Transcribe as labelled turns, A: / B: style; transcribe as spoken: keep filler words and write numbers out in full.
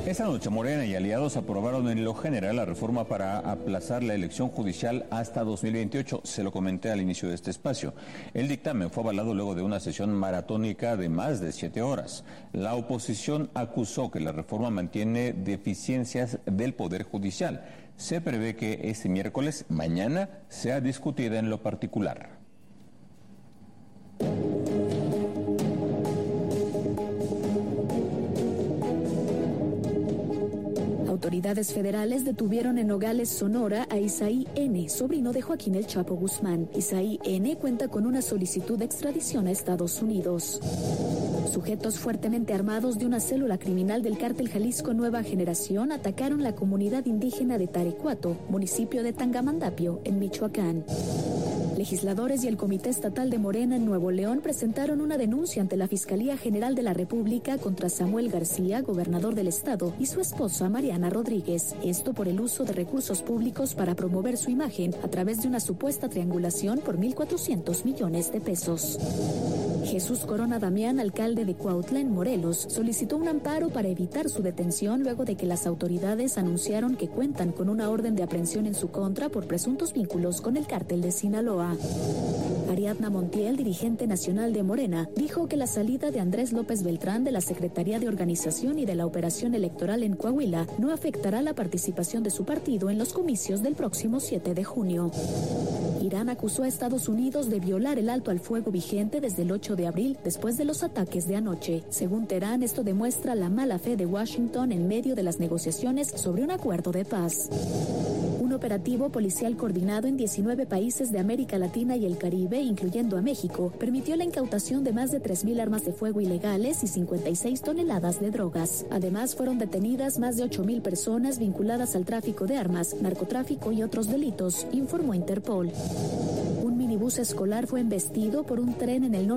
A: Esta noche Morena y aliados aprobaron en lo general la reforma para aplazar la elección judicial hasta dos mil veintiocho. Se lo comenté al inicio de este espacio. El dictamen fue avalado luego de una sesión maratónica de más de siete horas. La oposición acusó que la reforma mantiene deficiencias del Poder Judicial. Se prevé que este miércoles, mañana, sea discutida en lo particular.
B: Autoridades federales detuvieron en Nogales, Sonora, a Isaí N., sobrino de Joaquín El Chapo Guzmán. Isaí N. cuenta con una solicitud de extradición a Estados Unidos. Sujetos fuertemente armados de una célula criminal del cártel Jalisco Nueva Generación atacaron la comunidad indígena de Tarecuato, municipio de Tangamandapio, en Michoacán. Legisladores y el Comité Estatal de Morena en Nuevo León presentaron una denuncia ante la Fiscalía General de la República contra Samuel García, gobernador del estado, y su esposa Mariana Rodríguez. Esto por el uso de recursos públicos para promover su imagen a través de una supuesta triangulación por mil cuatrocientos millones de pesos. Jesús Corona Damián, alcalde de Cuautla, en Morelos, solicitó un amparo para evitar su detención luego de que las autoridades anunciaron que cuentan con una orden de aprehensión en su contra por presuntos vínculos con el cártel de Sinaloa. Ariadna Montiel, dirigente nacional de Morena, dijo que la salida de Andrés López Beltrán de la Secretaría de Organización y de la Operación Electoral en Coahuila no afectará la participación de su partido en los comicios del próximo siete de junio. Irán acusó a Estados Unidos de violar el alto al fuego vigente desde el ocho de abril, después de los ataques de anoche. Según Teherán, esto demuestra la mala fe de Washington en medio de las negociaciones sobre un acuerdo de paz. Un operativo policial coordinado en diecinueve países de América Latina y el Caribe, incluyendo a México, permitió la incautación de más de tres mil armas de fuego ilegales y cincuenta y seis toneladas de drogas. Además, fueron detenidas más de ocho mil personas vinculadas al tráfico de armas, narcotráfico y otros delitos, informó Interpol. Un minibús escolar fue embestido por un tren en el norte